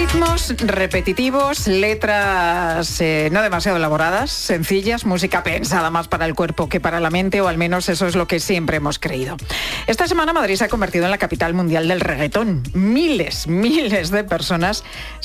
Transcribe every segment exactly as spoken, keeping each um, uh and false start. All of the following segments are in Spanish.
Ritmos repetitivos, letras eh, no demasiado elaboradas, sencillas, música pensada más para el cuerpo que para la mente, o al menos eso es lo que siempre hemos creído. Esta semana Madrid se ha convertido en la capital mundial del reggaetón. Miles, miles de personas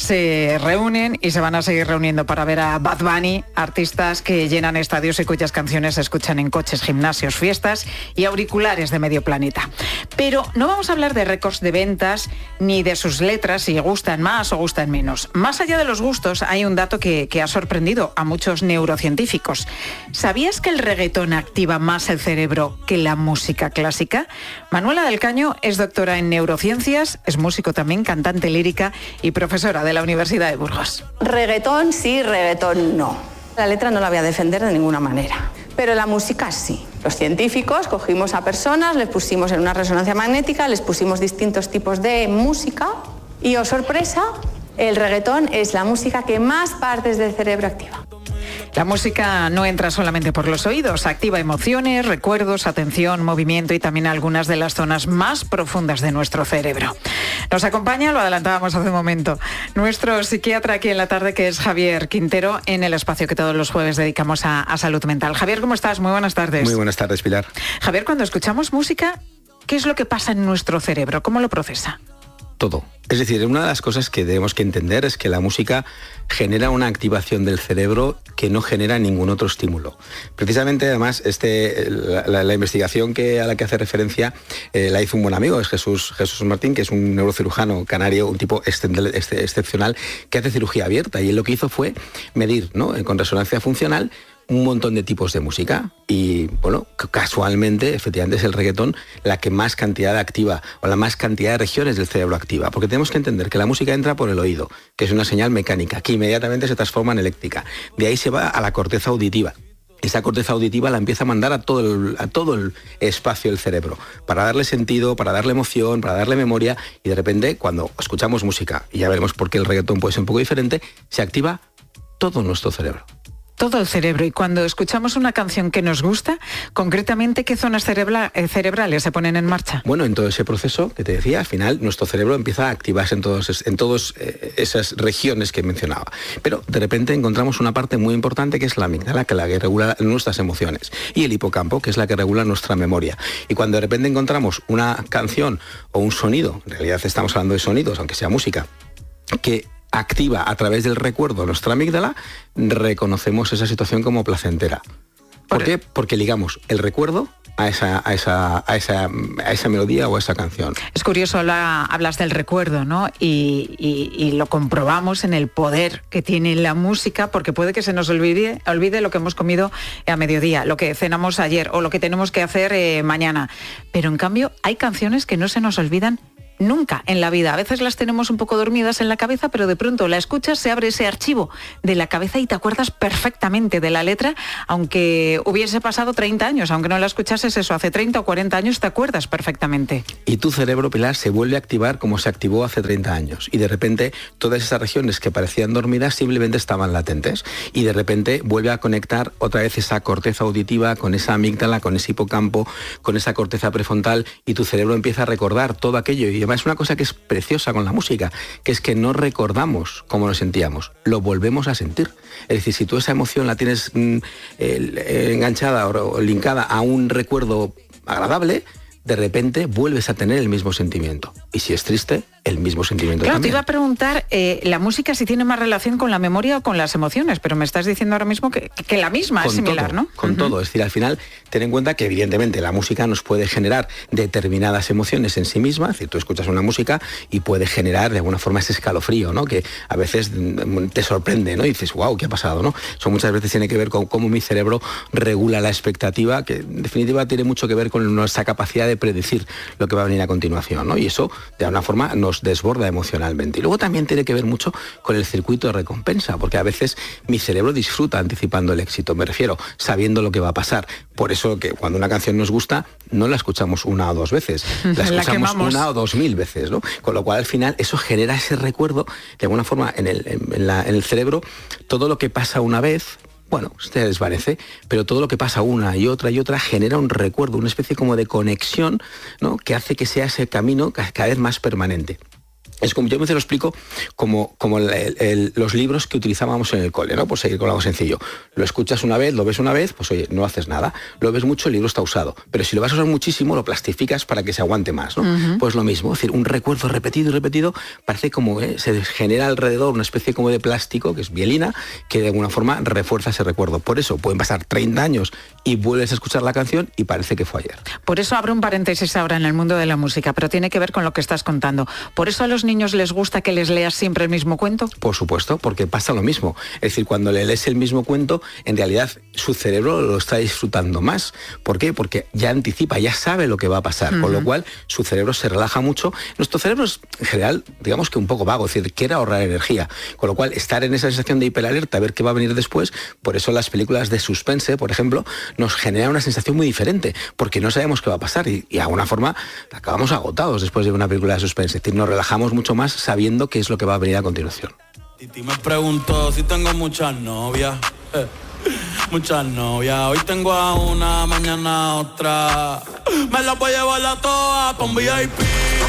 se reúnen y se van a seguir reuniendo para ver a Bad Bunny, artistas que llenan estadios y cuyas canciones se escuchan en coches, gimnasios, fiestas y auriculares de medio planeta. Pero no vamos a hablar de récords de ventas ni de sus letras, si gustan más o gustan menos. Más allá de los gustos, hay un dato que, que ha sorprendido a muchos neurocientíficos. ¿Sabías que el reggaetón activa más el cerebro que la música clásica? Manuela del Caño es doctora en neurociencias, es músico también, cantante lírica y profesora de la Universidad de Burgos. Reggaetón sí, reggaetón no. La letra no la voy a defender de ninguna manera, pero la música sí. Los científicos cogimos a personas, les pusimos en una resonancia magnética, les pusimos distintos tipos de música y, oh sorpresa, el reggaetón es la música que más partes del cerebro activa. La música no entra solamente por los oídos, activa emociones, recuerdos, atención, movimiento y también algunas de las zonas más profundas de nuestro cerebro. Nos acompaña, lo adelantábamos hace un momento, nuestro psiquiatra aquí en la tarde, que es Javier Quintero, en el espacio que todos los jueves dedicamos a, a salud mental. Javier, ¿cómo estás? Muy buenas tardes. Muy buenas tardes, Pilar. Javier, cuando escuchamos música, ¿qué es lo que pasa en nuestro cerebro? ¿Cómo lo procesa? Todo. Es decir, una de las cosas que tenemos que entender es que la música genera una activación del cerebro que no genera ningún otro estímulo. Precisamente, además, este, la, la, la investigación que, a la que hace referencia eh, la hizo un buen amigo, es Jesús, Jesús Martín, que es un neurocirujano canario, un tipo este, este, excepcional, que hace cirugía abierta. Y él lo que hizo fue medir, ¿no?, con resonancia funcional, un montón de tipos de música y, bueno, casualmente, efectivamente, es el reggaetón la que más cantidad activa o la más cantidad de regiones del cerebro activa, porque tenemos que entender que la música entra por el oído, que es una señal mecánica, que inmediatamente se transforma en eléctrica. De ahí se va a la corteza auditiva. Esa corteza auditiva la empieza a mandar a todo, el, a todo el espacio del cerebro, para darle sentido, para darle emoción, para darle memoria, y de repente, cuando escuchamos música, y ya veremos por qué el reggaetón puede ser un poco diferente, se activa todo nuestro cerebro. Todo el cerebro. Y cuando escuchamos una canción que nos gusta, concretamente, ¿qué zonas cerebra- eh, cerebrales se ponen en marcha? Bueno, en todo ese proceso que te decía, al final nuestro cerebro empieza a activarse en todas en todos, eh, esas regiones que mencionaba. Pero de repente encontramos una parte muy importante, que es la amígdala, que es la que regula nuestras emociones, y el hipocampo, que es la que regula nuestra memoria. Y cuando de repente encontramos una canción o un sonido, en realidad estamos hablando de sonidos, aunque sea música, que activa a través del recuerdo nuestra amígdala, reconocemos esa situación como placentera. ¿Por qué? Porque ligamos el recuerdo a esa, a esa, a esa, a esa melodía o a esa canción. Es curioso, habla, hablas del recuerdo, ¿no? Y, y, y lo comprobamos en el poder que tiene la música, porque puede que se nos olvide, olvide lo que hemos comido a mediodía, lo que cenamos ayer o lo que tenemos que hacer eh, mañana. Pero en cambio hay canciones que no se nos olvidan nunca en la vida. A veces las tenemos un poco dormidas en la cabeza, pero de pronto la escuchas, se abre ese archivo de la cabeza y te acuerdas perfectamente de la letra, aunque hubiese pasado treinta años, aunque no la escuchases eso hace treinta o cuarenta años, te acuerdas perfectamente. Y tu cerebro, Pilar, se vuelve a activar como se activó hace treinta años. Y de repente todas esas regiones que parecían dormidas simplemente estaban latentes. Y de repente vuelve a conectar otra vez esa corteza auditiva con esa amígdala, con ese hipocampo, con esa corteza prefrontal, y tu cerebro empieza a recordar todo aquello. Y además una cosa que es preciosa con la música, que es que no recordamos cómo nos sentíamos, lo volvemos a sentir. Es decir, si tú esa emoción la tienes mm, eh, enganchada o, o linkada a un recuerdo agradable, de repente vuelves a tener el mismo sentimiento. Y si es triste, el mismo sentimiento claro, también. Te iba a preguntar, eh, la música si tiene más relación con la memoria o con las emociones, pero me estás diciendo ahora mismo que, que la misma con es similar, todo, ¿no? Con uh-huh. todo. Es decir, al final, ten en cuenta que evidentemente la música nos puede generar determinadas emociones en sí misma. Es decir, tú escuchas una música y puede generar de alguna forma ese escalofrío, ¿no?, que a veces te sorprende, ¿no? Y dices, wow, ¿qué ha pasado, no? Eso muchas veces tiene que ver con cómo mi cerebro regula la expectativa, que en definitiva tiene mucho que ver con nuestra capacidad de predecir lo que va a venir a continuación, ¿no? Y eso, de alguna forma, nos desborda emocionalmente. Y luego también tiene que ver mucho con el circuito de recompensa, porque a veces mi cerebro disfruta anticipando el éxito, me refiero, sabiendo lo que va a pasar. Por eso que cuando una canción nos gusta, no la escuchamos una o dos veces, la escuchamos la una o dos mil veces, ¿no? Con lo cual, al final, eso genera ese recuerdo, de alguna forma, en el, en la, en el cerebro, todo lo que pasa una vez, bueno, se desvanece, pero todo lo que pasa una y otra y otra genera un recuerdo, una especie como de conexión, ¿no?, que hace que sea ese camino cada vez más permanente. Es como yo me lo explico como, como el, el, los libros que utilizábamos en el cole, ¿no? Por seguir con algo sencillo. Lo escuchas una vez, lo ves una vez, pues oye, no haces nada. Lo ves mucho, el libro está usado. Pero si lo vas a usar muchísimo, lo plastificas para que se aguante más, ¿no? Uh-huh. Pues lo mismo, es decir, un recuerdo repetido y repetido, parece como eh, se genera alrededor una especie como de plástico, que es mielina, que de alguna forma refuerza ese recuerdo. Por eso pueden pasar treinta años y vuelves a escuchar la canción y parece que fue ayer. Por eso abro un paréntesis ahora en el mundo de la música, pero tiene que ver con lo que estás contando. Por eso a los niños les gusta que les leas siempre el mismo cuento. Por supuesto, porque pasa lo mismo. Es decir, cuando le lees el mismo cuento, en realidad su cerebro lo está disfrutando más. ¿Por qué? Porque ya anticipa, ya sabe lo que va a pasar, uh-huh. con lo cual su cerebro se relaja mucho. Nuestro cerebro es, en general, digamos que un poco vago, es decir, quiere ahorrar energía, con lo cual estar en esa sensación de hiperalerta, a ver qué va a venir después. Por eso las películas de suspense, por ejemplo, nos generan una sensación muy diferente, porque no sabemos qué va a pasar y, y de alguna forma acabamos agotados después de una película de suspense. Es decir, nos relajamos mucho más sabiendo qué es lo que va a venir a continuación. Titi me preguntó si tengo muchas novias, eh, muchas novias. Hoy tengo a una, mañana a otra. Me las voy a llevar a todas para un V I P.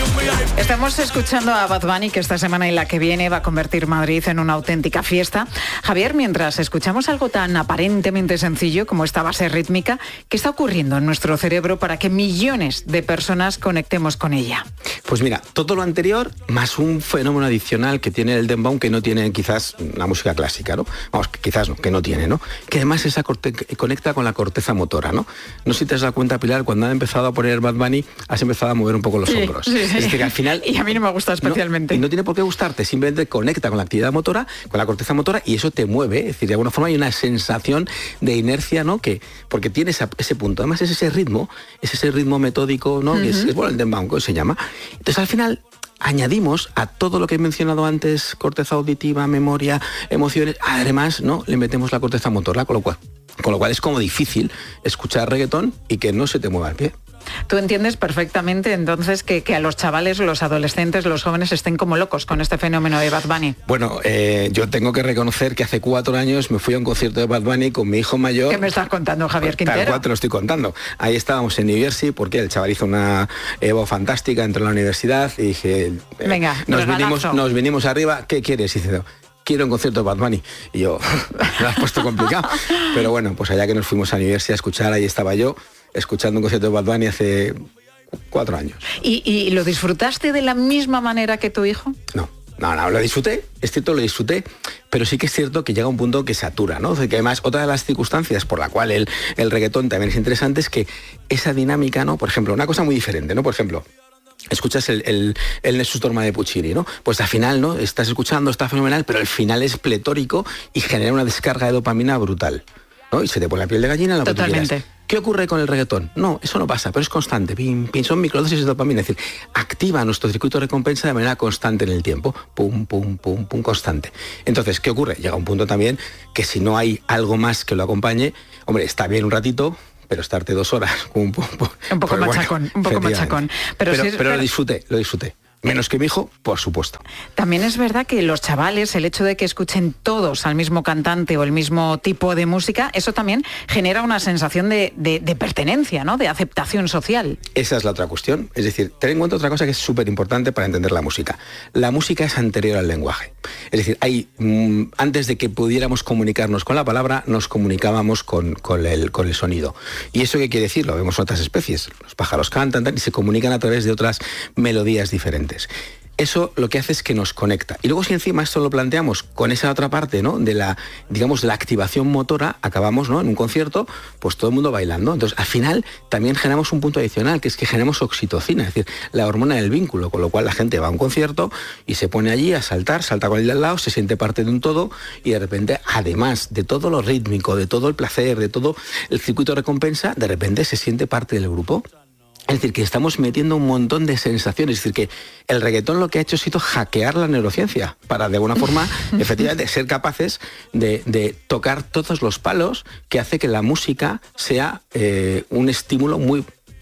Estamos escuchando a Bad Bunny, que esta semana y la que viene va a convertir Madrid en una auténtica fiesta. Javier, mientras escuchamos algo tan aparentemente sencillo como esta base rítmica, ¿qué está ocurriendo en nuestro cerebro para que millones de personas conectemos con ella? Pues mira, todo lo anterior, más un fenómeno adicional que tiene el dembow, que no tiene quizás la música clásica, ¿no? Vamos, que quizás no, que no tiene, ¿no? Que además esa corte- conecta con la corteza motora, ¿no? No sé si te has dado cuenta, Pilar, cuando has empezado a poner Bad Bunny, has empezado a mover un poco los sí, hombros. Sí, sí. Es decir, que al final... Y a mí no me gusta especialmente. No, y no tiene por qué gustarte, simplemente conecta con la actividad motora, con la corteza motora, y eso te mueve. Es decir, de alguna forma hay una sensación de inercia, ¿no? Que, porque tiene esa, ese punto. Además es ese ritmo, es ese ritmo metódico, ¿no? Uh-huh. Que es, es, bueno, el dembow, que se llama. Entonces, al final... añadimos a todo lo que he mencionado antes, corteza auditiva, memoria, emociones, además, ¿no? Le metemos la corteza motora, con lo cual, con lo cual es como difícil escuchar reggaetón y que no se te mueva el pie. Tú entiendes perfectamente entonces que, que a los chavales, los adolescentes, los jóvenes estén como locos con este fenómeno de Bad Bunny. Bueno, eh, yo tengo que reconocer que hace cuatro años me fui a un concierto de Bad Bunny con mi hijo mayor. ¿Qué me estás contando, Javier Quintero? Tal cual te lo estoy contando. Ahí estábamos en New Jersey porque el chaval hizo una Evo fantástica, entró en la universidad y dije... Eh, Venga, nos vinimos, nos vinimos arriba, ¿qué quieres? Y dice, quiero un concierto de Bad Bunny. Y yo, me lo has puesto complicado. Pero bueno, pues allá que nos fuimos a New Jersey a escuchar, ahí estaba yo, escuchando un concierto de Bad Bunny hace cuatro años. ¿Y, ¿Y lo disfrutaste de la misma manera que tu hijo? No, no, no, lo disfruté, es cierto, lo disfruté, pero sí que es cierto que llega un punto que satura, ¿no? O sea, que además, otra de las circunstancias por la cual el, el reggaetón también es interesante es que esa dinámica, ¿no? Por ejemplo, una cosa muy diferente, ¿no? Por ejemplo, escuchas el, el, el Nessus Dorma de Puccini, ¿no? Pues al final, ¿no? Estás escuchando, está fenomenal, pero el final es pletórico y genera una descarga de dopamina brutal, ¿no? Y se te pone la piel de gallina, lo que tú quieras. ¿Qué ocurre con el reggaetón? No, eso no pasa, pero es constante. Pim, pim, son microdosis de dopamina, es decir, activa nuestro circuito de recompensa de manera constante en el tiempo. Pum, pum, pum, pum, constante. Entonces, ¿qué ocurre? Llega un punto también que si no hay algo más que lo acompañe, hombre, está bien un ratito, pero estarte dos horas un, poco, un poco pues machacón, bueno, un poco machacón. Pero, pero, si es, pero pero... lo disfruté, lo disfruté. Menos que mi hijo, por supuesto. También es verdad que los chavales, el hecho de que escuchen todos al mismo cantante o el mismo tipo de música, eso también genera una sensación de, de, de pertenencia, ¿no? De aceptación social. Esa es la otra cuestión. Es decir, ten en cuenta otra cosa que es súper importante para entender la música. La música es anterior al lenguaje. Es decir, hay, mmm, antes de que pudiéramos comunicarnos con la palabra, nos comunicábamos con, con, el, con el sonido. ¿Y eso qué quiere decir? Lo vemos en otras especies. Los pájaros cantan y se comunican a través de otras melodías diferentes. Eso lo que hace es que nos conecta. Y luego si encima esto lo planteamos con esa otra parte, ¿no? De la, digamos, de la activación motora, acabamos, ¿no? En un concierto, pues todo el mundo bailando. Entonces, al final también generamos un punto adicional, que es que generamos oxitocina, es decir, la hormona del vínculo, con lo cual la gente va a un concierto y se pone allí a saltar, salta con el de al lado, se siente parte de un todo y de repente, además de todo lo rítmico, de todo el placer, de todo el circuito de recompensa, de repente se siente parte del grupo. Es decir, que estamos metiendo un montón de sensaciones. Es decir, que el reggaetón lo que ha hecho ha sido hackear la neurociencia para, de alguna forma, efectivamente, ser capaces de, de tocar todos los palos que hace que la música sea eh, un estímulo muy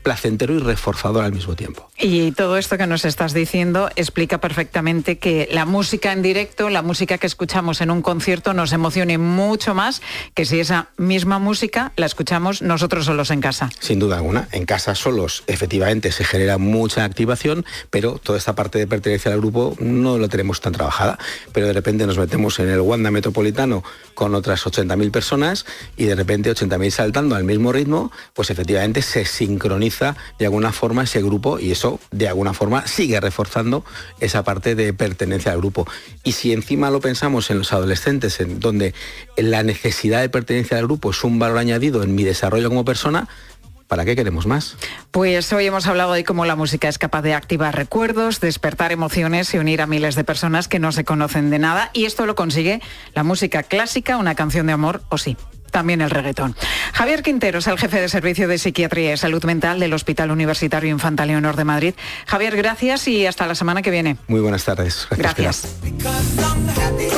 placentero y reforzador al mismo tiempo. Y todo esto que nos estás diciendo explica perfectamente que la música en directo, la música que escuchamos en un concierto nos emocione mucho más que si esa misma música la escuchamos nosotros solos en casa. Sin duda alguna, en casa solos efectivamente se genera mucha activación, pero toda esta parte de pertenencia al grupo no la tenemos tan trabajada, pero de repente nos metemos en el Wanda Metropolitano con otras ochenta mil personas y de repente ochenta mil saltando al mismo ritmo, pues efectivamente se sincroniza de alguna forma ese grupo y eso de alguna forma sigue reforzando esa parte de pertenencia al grupo. Y si encima lo pensamos en los adolescentes, en donde la necesidad de pertenencia al grupo es un valor añadido en mi desarrollo como persona, ¿para qué queremos más? Pues hoy hemos hablado de cómo la música es capaz de activar recuerdos, despertar emociones y unir a miles de personas que no se conocen de nada, y esto lo consigue la música clásica, una canción de amor o sí. También el reggaetón. Javier Quintero es el jefe de Servicio de Psiquiatría y Salud Mental del Hospital Universitario Infanta Leonor de Madrid. Javier, gracias y hasta la semana que viene. Muy buenas tardes. Gracias. Gracias.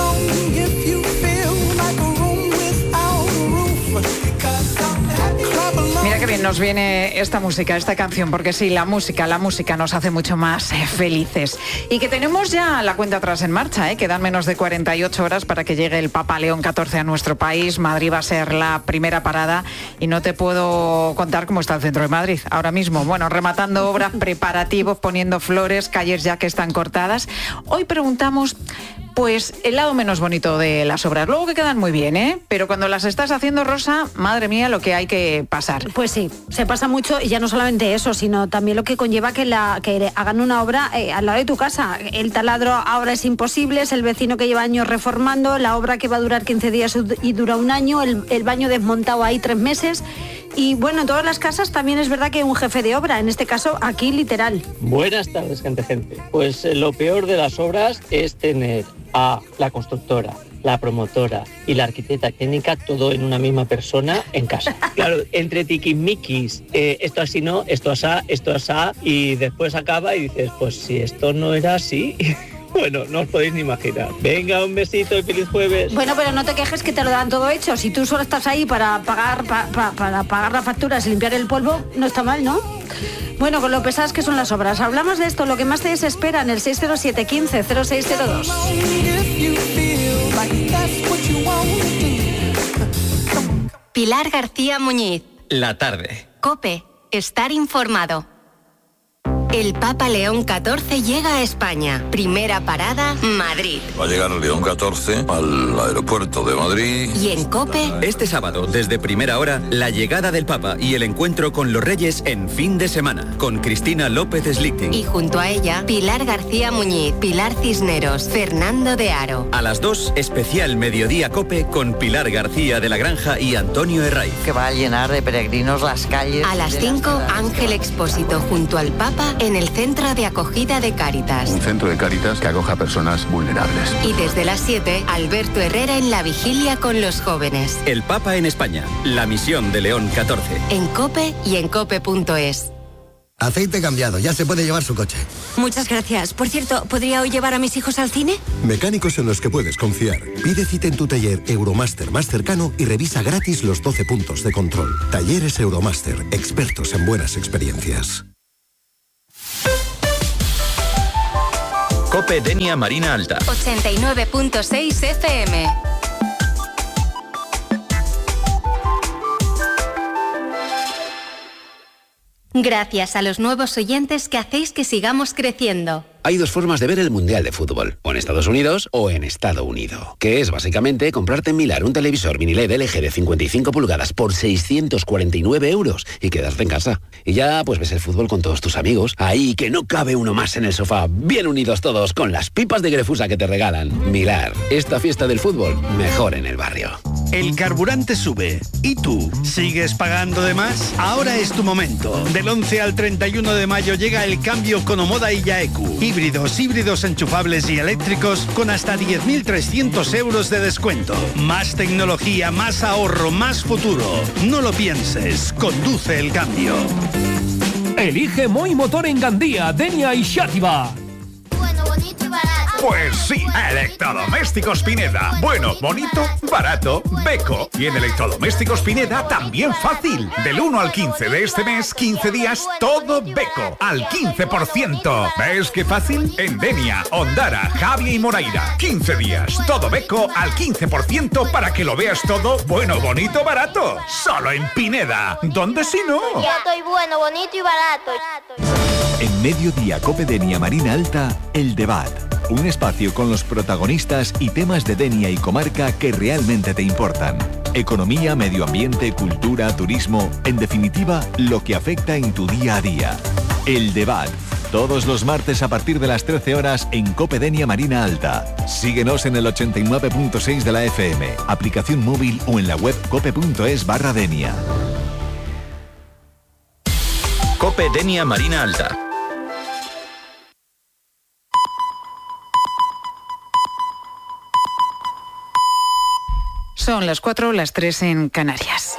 Mira qué bien nos viene esta música, esta canción, porque sí, la música, la música nos hace mucho más eh, felices. Y que tenemos ya la cuenta atrás en marcha, ¿eh? Quedan menos de cuarenta y ocho horas para que llegue el Papa León catorce a nuestro país. Madrid va a ser la primera parada y no te puedo contar cómo está el centro de Madrid ahora mismo. Bueno, rematando obras, preparativos, poniendo flores, calles ya que están cortadas. Hoy preguntamos, pues, el lado menos bonito de las obras. Luego que quedan muy bien, ¿eh? Pero cuando las estás haciendo, Rosa, madre mía, lo que hay que pasar. Pues sí, se pasa mucho y ya no solamente eso, sino también lo que conlleva que, la, que hagan una obra eh, al lado de tu casa. El taladro ahora es imposible, es el vecino que lleva años reformando, la obra que va a durar quince días y dura un año, el, el baño desmontado ahí tres meses. Y bueno, en todas las casas también es verdad que hay un jefe de obra, en este caso aquí literal. Buenas tardes, gente, gente. Pues eh, lo peor de las obras es tener a la constructora, la promotora y la arquitecta técnica todo en una misma persona en casa. Claro, entre tiquismiquis, eh, esto así no, esto asá, esto asá, y después acaba y dices, pues si esto no era así... Bueno, no os podéis ni imaginar. Venga, un besito y feliz jueves. Bueno, pero no te quejes que te lo dan todo hecho. Si tú solo estás ahí para pagar pa, pa, para pagar las facturas y limpiar el polvo, no está mal, ¿no? Bueno, con lo pesadas que son las obras. Hablamos de esto, lo que más te desespera en el seis cero siete, quince, cero seis cero dos. Pilar García Muñiz. La tarde. COPE. Estar informado. El Papa León catorce llega a España. Primera parada, Madrid. Va a llegar León catorce al aeropuerto de Madrid. Y en COPE... Este sábado, desde primera hora, la llegada del Papa y el encuentro con los Reyes en fin de semana, con Cristina López Slichting. Y junto a ella, Pilar García Muñiz, Pilar Cisneros, Fernando de Aro. A las dos, especial Mediodía COPE con Pilar García de la Granja y Antonio Herraiz. Que va a llenar de peregrinos las calles. A las cinco, Ángel Expósito junto al Papa en el Centro de Acogida de Cáritas. Un centro de Cáritas que acoja a personas vulnerables. Y desde las siete, Alberto Herrera en la vigilia con los jóvenes. El Papa en España, la misión de León catorce. En COPE y en cope punto es. Aceite cambiado, ya se puede llevar su coche. Muchas gracias. Por cierto, ¿podría hoy llevar a mis hijos al cine? Mecánicos en los que puedes confiar. Pide cita en tu taller Euromaster más cercano y revisa gratis los doce puntos de control. Talleres Euromaster, expertos en buenas experiencias. COPE Denia Marina Alta. ochenta y nueve punto seis F M. Gracias a los nuevos oyentes que hacéis que sigamos creciendo. Hay dos formas de ver el Mundial de Fútbol, o en Estados Unidos o en Estado Unido, que es básicamente comprarte en Milar un televisor mini L E D L G de cincuenta y cinco pulgadas por seiscientos cuarenta y nueve euros y quedarte en casa. Y ya pues ves el fútbol con todos tus amigos, ahí que no cabe uno más en el sofá, bien unidos todos con las pipas de Grefusa que te regalan. Milar, esta fiesta del fútbol, mejor en el barrio. El carburante sube. ¿Y tú? ¿Sigues pagando de más? Ahora es tu momento. Del once al treinta y uno de mayo llega el cambio con Omoda y Yaeku. Híbridos, híbridos enchufables y eléctricos con hasta diez mil trescientos euros de descuento. Más tecnología, más ahorro, más futuro. No lo pienses, conduce el cambio. Elige Moi Motor en Gandía, Denia y Xàtiva. Bueno, bonito y barato. Pues sí, Electrodomésticos Pineda. Bueno, bonito, barato, beco. Y en Electrodomésticos Pineda también fácil. Del uno al quince de este mes, quince días, todo beco. Al quince por ciento. ¿Ves qué fácil? En Denia, Ondara, Javia y Moraira. quince días, todo beco al quince por ciento para que lo veas todo bueno, bonito, barato. Solo en Pineda. ¿Dónde si no? Yo estoy bueno, bonito y barato. En Mediodía Cope Denia Marina Alta, El Debate. Un espacio con los protagonistas y temas de Denia y comarca que realmente te importan. Economía, medio ambiente, cultura, turismo, en definitiva, lo que afecta en tu día a día. El Debate. Todos los martes a partir de las trece horas en Cope Denia Marina Alta. Síguenos en el ochenta y nueve punto seis de la F M, aplicación móvil o en la web cope.es barra Denia. Cope Denia Marina Alta. Son las cuatro, las tres en Canarias.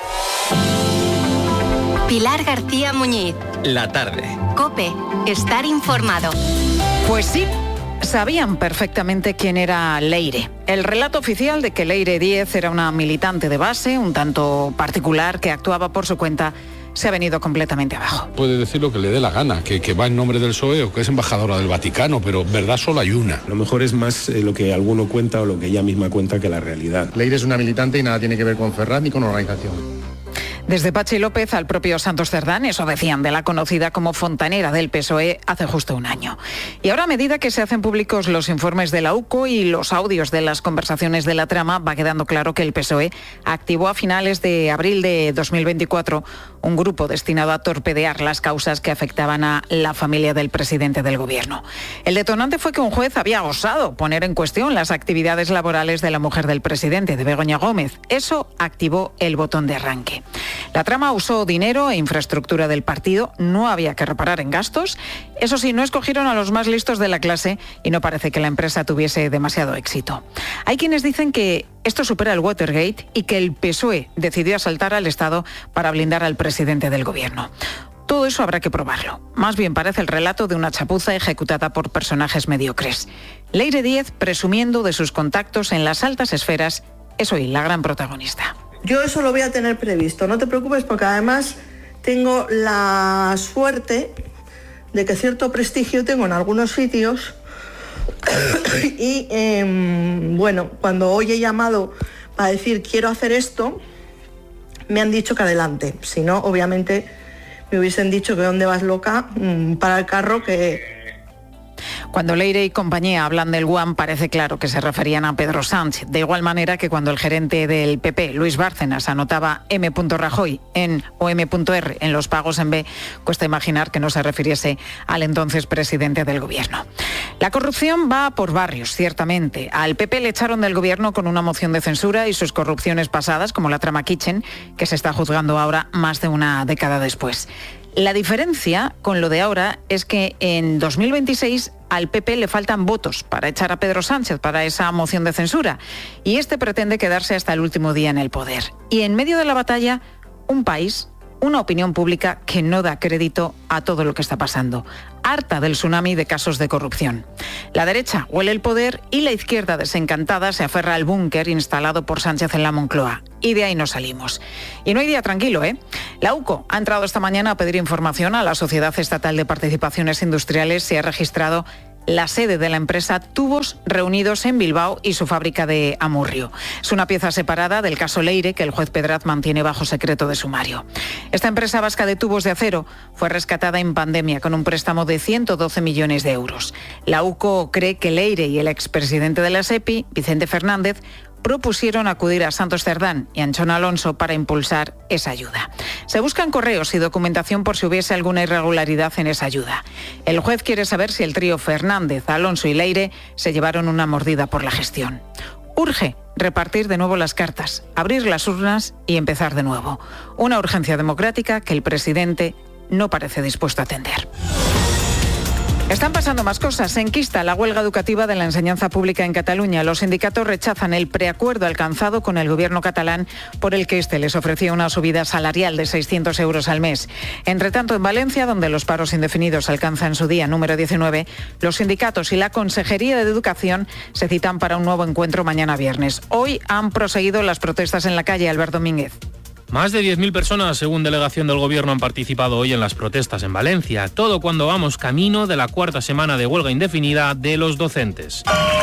Pilar García Muñiz. La tarde. Cope, estar informado. Pues sí, sabían perfectamente quién era Leire. El relato oficial de que Leire Díez era una militante de base, un tanto particular, que actuaba por su cuenta, se ha venido completamente abajo. Puede decir lo que le dé la gana, que, que va en nombre del P S O E o que es embajadora del Vaticano, pero verdad solo hay una. Lo mejor es más eh, lo que alguno cuenta o lo que ella misma cuenta que la realidad. Leire es una militante y nada tiene que ver con Ferraz ni con organización. Desde Pachi López al propio Santos Cerdán, eso decían de la conocida como fontanera del P S O E hace justo un año. Y ahora, a medida que se hacen públicos los informes de la U C O y los audios de las conversaciones de la trama, va quedando claro que el P S O E activó a finales de abril de dos mil veinticuatro un grupo destinado a torpedear las causas que afectaban a la familia del presidente del gobierno. El detonante fue que un juez había osado poner en cuestión las actividades laborales de la mujer del presidente, de Begoña Gómez. Eso activó el botón de arranque. La trama usó dinero e infraestructura del partido, no había que reparar en gastos. Eso sí, no escogieron a los más listos de la clase y no parece que la empresa tuviese demasiado éxito. Hay quienes dicen que esto supera el Watergate y que el P S O E decidió asaltar al Estado para blindar al presidente del gobierno. Todo eso habrá que probarlo. Más bien parece el relato de una chapuza ejecutada por personajes mediocres. Leire Díez, presumiendo de sus contactos en las altas esferas, es hoy la gran protagonista. Yo eso lo voy a tener previsto, no te preocupes, porque además tengo la suerte de que cierto prestigio tengo en algunos sitios y eh, bueno, cuando hoy he llamado para decir quiero hacer esto, me han dicho que adelante, si no, obviamente me hubiesen dicho que dónde vas loca, para el carro que... Cuando Leire y compañía hablan del Guam, parece claro que se referían a Pedro Sánchez. De igual manera que cuando el gerente del P P, Luis Bárcenas, anotaba M. Rajoy en o M. R en los pagos en B, cuesta imaginar que no se refiriese al entonces presidente del gobierno. La corrupción va por barrios, ciertamente. Al P P le echaron del gobierno con una moción de censura y sus corrupciones pasadas, como la trama Kitchen, que se está juzgando ahora más de una década después. La diferencia con lo de ahora es que en dos mil veintiséis al P P le faltan votos para echar a Pedro Sánchez para esa moción de censura y este pretende quedarse hasta el último día en el poder. Y en medio de la batalla, un país, una opinión pública que no da crédito a todo lo que está pasando, harta del tsunami de casos de corrupción. La derecha huele el poder y la izquierda desencantada se aferra al búnker instalado por Sánchez en la Moncloa. Y de ahí no salimos. Y no hay día tranquilo, ¿eh? La U C O ha entrado esta mañana a pedir información a la Sociedad Estatal de Participaciones Industriales si ha registrado la sede de la empresa Tubos Reunidos en Bilbao y su fábrica de Amurrio. Es una pieza separada del caso Leire que el juez Pedraz mantiene bajo secreto de sumario. Esta empresa vasca de tubos de acero fue rescatada en pandemia con un préstamo de ciento doce millones de euros. La U C O cree que Leire y el expresidente de la SEPI, Vicente Fernández, propusieron acudir a Santos Cerdán y a Anchón Alonso para impulsar esa ayuda. Se buscan correos y documentación por si hubiese alguna irregularidad en esa ayuda. El juez quiere saber si el trío Fernández, Alonso y Leire se llevaron una mordida por la gestión. Urge repartir de nuevo las cartas, abrir las urnas y empezar de nuevo. Una urgencia democrática que el presidente no parece dispuesto a atender. Están pasando más cosas. Se enquista la huelga educativa de la enseñanza pública en Cataluña. Los sindicatos rechazan el preacuerdo alcanzado con el gobierno catalán por el que este les ofrecía una subida salarial de seiscientos euros al mes. Entre tanto, en Valencia, donde los paros indefinidos alcanzan su día número diecinueve, los sindicatos y la Consejería de Educación se citan para un nuevo encuentro mañana viernes. Hoy han proseguido las protestas en la calle. Albert Domínguez. Más de diez mil personas, según delegación del Gobierno, han participado hoy en las protestas en Valencia. Todo cuando vamos camino de la cuarta semana de huelga indefinida de los docentes.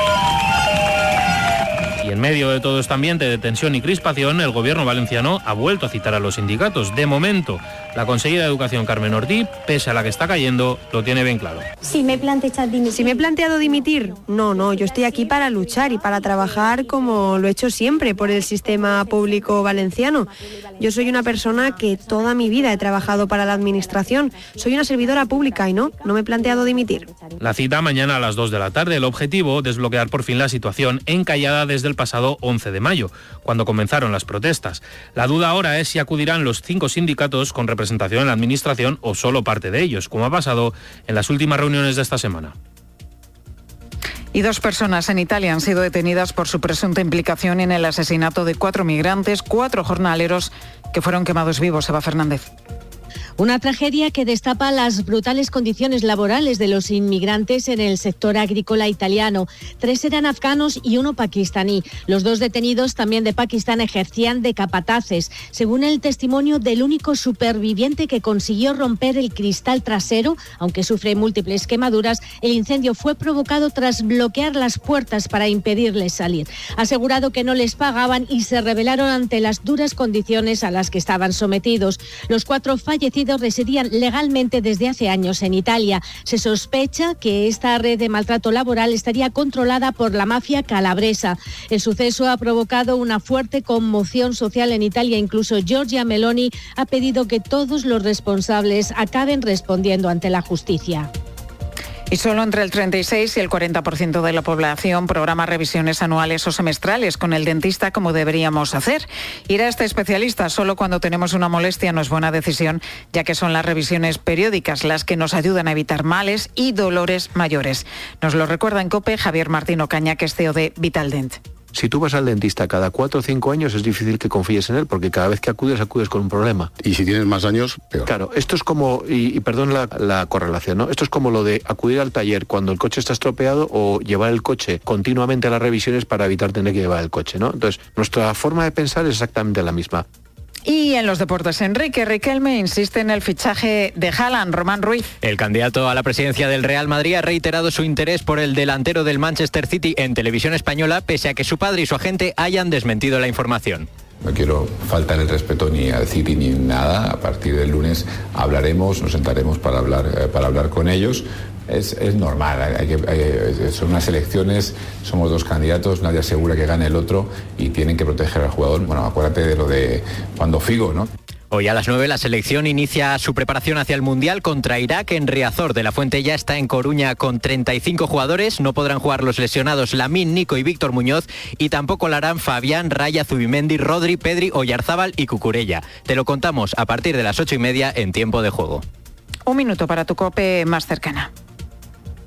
Y en medio de todo este ambiente de tensión y crispación, el Gobierno valenciano ha vuelto a citar a los sindicatos. De momento, la consejera de Educación, Carmen Ortí, pese a la que está cayendo, lo tiene bien claro. Si me, si me he planteado dimitir, no, no, yo estoy aquí para luchar y para trabajar como lo he hecho siempre por el sistema público valenciano. Yo soy una persona que toda mi vida he trabajado para la administración. Soy una servidora pública y no, no me he planteado dimitir. La cita mañana a las dos de la tarde. El objetivo, desbloquear por fin la situación encallada desde el pasado once de mayo, cuando comenzaron las protestas. La duda ahora es si acudirán los cinco sindicatos con representación en la administración o solo parte de ellos, como ha pasado en las últimas reuniones de esta semana. Y dos personas en Italia han sido detenidas por su presunta implicación en el asesinato de cuatro migrantes, cuatro jornaleros que fueron quemados vivos. Eva Fernández. Una tragedia que destapa las brutales condiciones laborales de los inmigrantes en el sector agrícola italiano. Tres eran afganos y uno pakistaní. Los dos detenidos, también de Pakistán, ejercían de capataces. Según el testimonio del único superviviente que consiguió romper el cristal trasero, aunque sufre múltiples quemaduras, el incendio fue provocado tras bloquear las puertas para impedirles salir. Ha asegurado que no les pagaban y se rebelaron ante las duras condiciones a las que estaban sometidos. Los cuatro fallecidos residían legalmente desde hace años en Italia. Se sospecha que esta red de maltrato laboral estaría controlada por la mafia calabresa. El suceso ha provocado una fuerte conmoción social en Italia. Incluso Giorgia Meloni ha pedido que todos los responsables acaben respondiendo ante la justicia. Y solo entre el treinta y seis y el cuarenta por ciento de la población programa revisiones anuales o semestrales con el dentista como deberíamos hacer. Ir a este especialista solo cuando tenemos una molestia no es buena decisión, ya que son las revisiones periódicas las que nos ayudan a evitar males y dolores mayores. Nos lo recuerda en COPE Javier Martín Ocaña, que es C E O de Vitaldent. Si tú vas al dentista cada cuatro o cinco años es difícil que confíes en él porque cada vez que acudes, acudes con un problema. Y si tienes más años, peor. Claro, esto es como, y, y perdón la, la correlación, ¿no? Esto es como lo de acudir al taller cuando el coche está estropeado o llevar el coche continuamente a las revisiones para evitar tener que llevar el coche, ¿no? Entonces, nuestra forma de pensar es exactamente la misma. Y en los deportes, Enrique Riquelme insiste en el fichaje de Haaland. Román Ruiz. El candidato a la presidencia del Real Madrid ha reiterado su interés por el delantero del Manchester City en televisión española, pese a que su padre y su agente hayan desmentido la información. No quiero faltar el respeto ni al City ni nada. A partir del lunes hablaremos, nos sentaremos para hablar, eh, para hablar con ellos. Es, es normal, hay que, hay, son unas elecciones, somos dos candidatos, nadie asegura que gane el otro y tienen que proteger al jugador. Bueno, acuérdate de lo de cuando Figo, ¿no? Hoy a las nueve la selección inicia su preparación hacia el Mundial contra Irak en Riazor de la Fuente. Ya está en Coruña con treinta y cinco jugadores. No podrán jugar los lesionados Lamine, Nico y Víctor Muñoz y tampoco lo harán Fabián, Raya, Zubimendi, Rodri, Pedri, Oyarzábal y Cucurella. Te lo contamos a partir de las ocho y media en Tiempo de Juego. Un minuto para tu COPE más cercana.